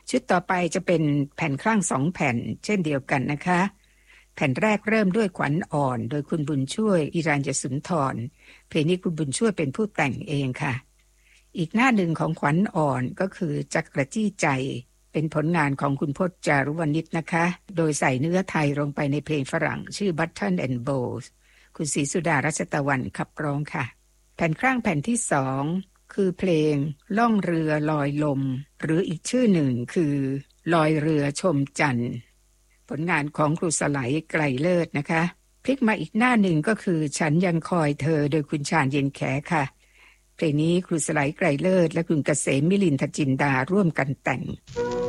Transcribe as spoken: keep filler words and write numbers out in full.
ชุดต่อไปจะเป็นแผ่นคลั่งสองแผ่นเช่นเดียวกันนะคะแผ่นแรกเริ่มด้วยขวัญอ่อนโดยคุณบุญช่วยอิรัญญสุนทรเพลงนี้คุณบุญช่วยเป็นผู้แต่งเองค่ะอีกหน้าหนึ่งของขวัญอ่อนก็คือจักรจี้ใจเป็นผลงานของคุณพจน์จารุวณิชนะคะโดยใส่เนื้อไทยลงไปในเพลงฝรั่งชื่อ Button and Bows คุณศรีสุดารัชตะวันขับร้องค่ะแผ่นคลั่งแผ่นที่สองคือเพลงล่องเรือลอยลมหรืออีกชื่อหนึ่งคือลอยเรือชมจันทร์ผลงานของครูสไลไกรเลิศนะคะพลิกมาอีกหน้าหนึ่งก็คือฉันยังคอยเธอโดยคุณชาญเย็นแขค่ะเพลงนี้ครูสไลไกรเลิศและคุณเกษมมิลินทจินดาร่วมกันแต่ง